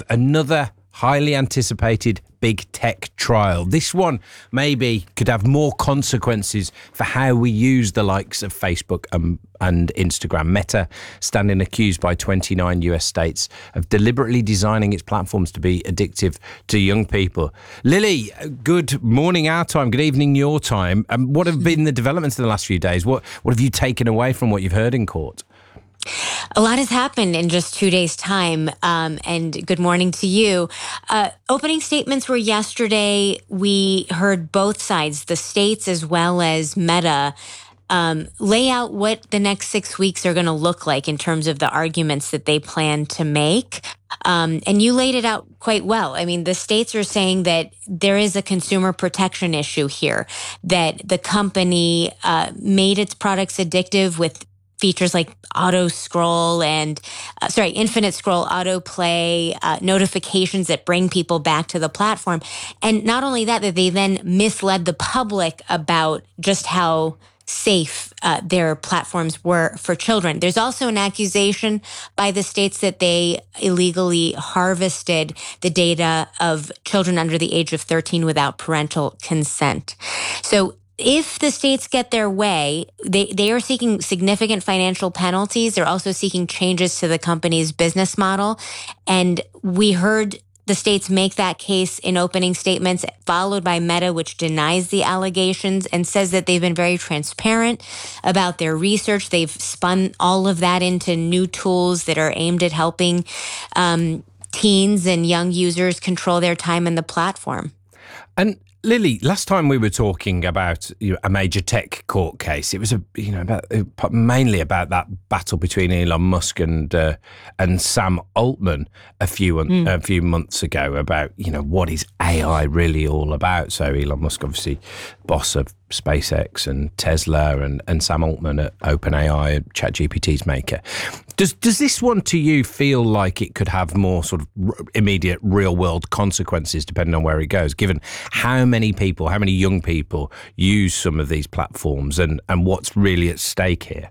another highly anticipated big tech trial. This one maybe could have more consequences for how we use the likes of Facebook and Instagram. Meta standing accused by 29 US states of deliberately designing its platforms to be addictive to young people. Lily, good morning our time, good evening your time. What have been the developments in the last few days? What have you taken away from what you've heard in court? A lot has happened in just 2 days' time, and good morning to you. Opening statements were yesterday. We heard both sides, the states as well as Meta, lay out what the next 6 weeks are going to look like in terms of the arguments that they plan to make. And you laid it out quite well. I mean, the states are saying that there is a consumer protection issue here, that the company made its products addictive with features like auto scroll and infinite scroll, autoplay, notifications that bring people back to the platform. And not only that they then misled the public about just how safe their platforms were for children. There's also an accusation by the states that they illegally harvested the data of children under the age of 13 without parental consent. So if the states get their way, they are seeking significant financial penalties. They're also seeking changes to the company's business model. And we heard the states make that case in opening statements, followed by Meta, which denies the allegations and says that they've been very transparent about their research. They've spun all of that into new tools that are aimed at helping teens and young users control their time in the platform. And Lily, last time we were talking about a major tech court case, it was mainly about that battle between Elon Musk and Sam Altman a few months ago about what is AI really all about. So Elon Musk, obviously boss of SpaceX and Tesla, and Sam Altman at OpenAI, ChatGPT's maker. Does this one to you feel like it could have more sort of immediate real world consequences depending on where it goes, given how many young people use some of these platforms and what's really at stake here?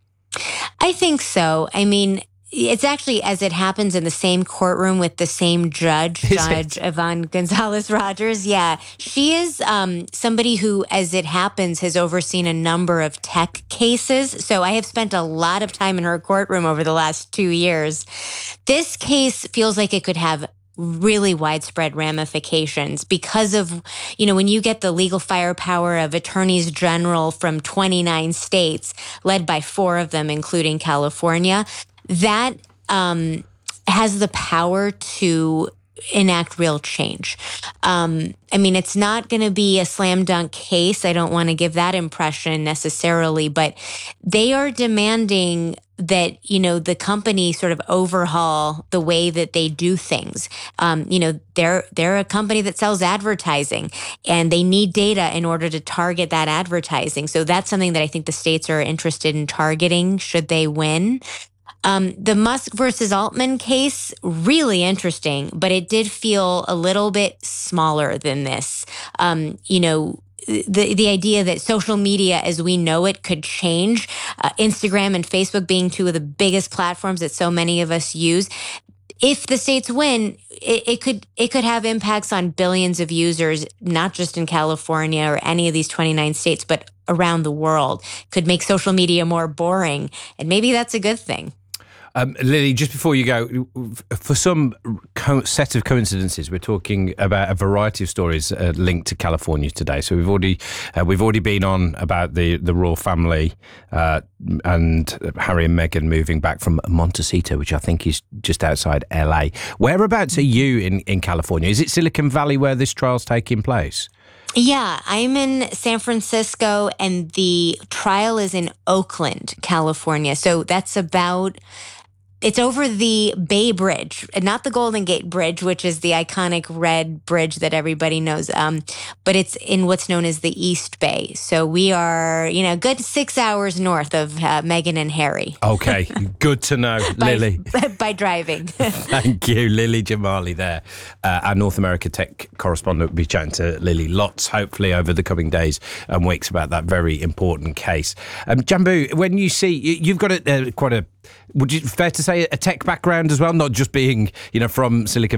I think so. I mean, it's actually, as it happens, in the same courtroom with the same Judge Yvonne Gonzalez-Rogers. Yeah, she is somebody who, as it happens, has overseen a number of tech cases. So I have spent a lot of time in her courtroom over the last 2 years. This case feels like it could have really widespread ramifications because of, when you get the legal firepower of attorneys general from 29 states, led by 4 of them, including California, that has the power to enact real change. I mean, it's not going to be a slam dunk case. I don't want to give that impression necessarily, but they are demanding that, the company sort of overhaul the way that they do things. They're a company that sells advertising, and they need data in order to target that advertising. So that's something that I think the states are interested in targeting should they win. The Musk versus Altman case, really interesting, but it did feel a little bit smaller than this. The idea that social media as we know it could change, Instagram and Facebook being 2 of the biggest platforms that so many of us use. If the states win, it could have impacts on billions of users, not just in California or any of these 29 states, but around the world. Could make social media more boring, and maybe that's a good thing. Lily, just before you go, for some set of coincidences, we're talking about a variety of stories linked to California today. So we've already been on about the royal family and Harry and Meghan moving back from Montecito, which I think is just outside LA. Whereabouts are you in California? Is it Silicon Valley where this trial's taking place? Yeah, I'm in San Francisco, and the trial is in Oakland, California. So that's it's over the Bay Bridge, not the Golden Gate Bridge, which is the iconic red bridge that everybody knows. But it's in what's known as the East Bay. So we are, a good 6 hours north of Meghan and Harry. Okay, good to know, Lily. By driving. Thank you, Lily Jamali there. Our North America tech correspondent will be chatting to Lily lots, hopefully, over the coming days and weeks about that very important case. Jambu, when you see, you've got quite a, would you fair to say, a tech background as well, not just being, from Silicon